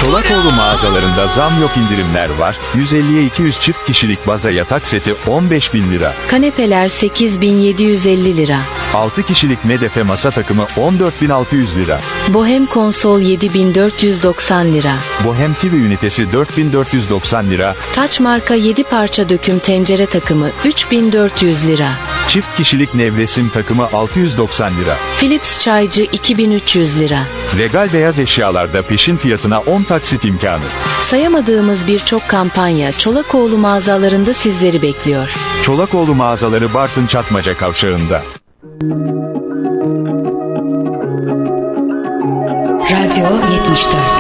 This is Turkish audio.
Çolakoğlu mağazalarında zam yok, indirimler var. 150'ye 200 çift kişilik baza yatak seti 15.000 lira. Kanepeler 8.750 lira. 6 kişilik medefe masa takımı 14.600 lira. Bohem konsol 7.490 lira. Bohem TV ünitesi 4.490 lira. Taç marka 7 parça döküm tencere takımı 3.400 lira. Çift kişilik nevresim takımı 690 lira. Philips çaycı 2.300 lira. Regal beyaz eşyalarda peşin fiyatına 10 taksit imkanı. Sayamadığımız birçok kampanya Çolakoğlu mağazalarında sizleri bekliyor. Çolakoğlu mağazaları Bartın Çatmaca Kavşağı'nda. Radyo 74